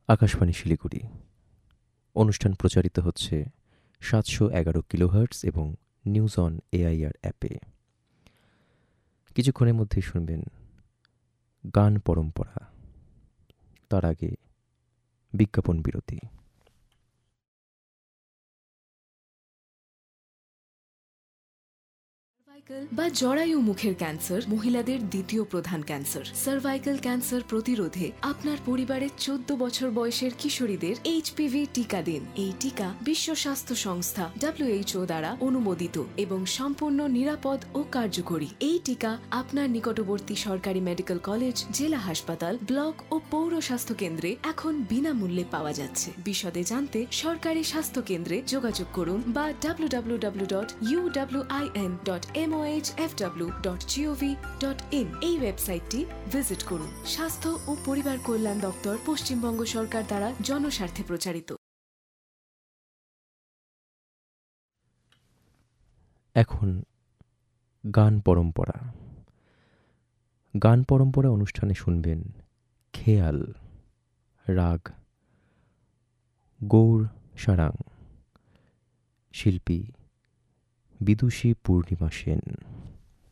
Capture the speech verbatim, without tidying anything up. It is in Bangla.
আকাশবাণী শিলিগুড়ি। অনুষ্ঠান প্রচারিত হচ্ছে সাতশো এগারো কিলোহার্টস এবং নিউজ অন এআইআর অ্যাপে। কিছুক্ষণের মধ্যেই শুনবেন গান পরম্পরা। তার আগে বিজ্ঞাপন বিরতি। বা জরায়ু মুখের ক্যান্সার মহিলাদের দ্বিতীয় প্রধান ক্যান্সার। সার্ভাইকাল ক্যান্সার প্রতিরোধে আপনার পরিবারের চোদ্দ বছর বয়সের কিশোরীদের এইচপিভি টিকা দিন। এই টিকা বিশ্ব স্বাস্থ্য সংস্থা ডব্লিউএইচও দ্বারা অনুমোদিত এবং সম্পূর্ণ নিরাপদ ও কার্যকরী। এই টিকা আপনার নিকটবর্তী সরকারি মেডিকেল কলেজ, জেলা হাসপাতাল, ব্লক ও পৌর স্বাস্থ্য কেন্দ্রে এখন বিনামূল্যে পাওয়া যাচ্ছে। বিশদে জানতে সরকারি স্বাস্থ্য কেন্দ্রে যোগাযোগ করুন বা W W W dot U W I N dot M O H F W dot gov dot in এই ওয়েবসাইটটি ভিজিট করুন। স্বাস্থ্য ও পরিবার কল্যাণ দপ্তর, পশ্চিমবঙ্গ সরকার দ্বারা জনস্বার্থে প্রচারিত। এখন গান পরম্পরা। গান পরম্পরা অনুষ্ঠানে শুনবেন খেয়াল, রাগ গৌর সারাং, শিল্পী বিদুষী পূর্ণিমা সেন।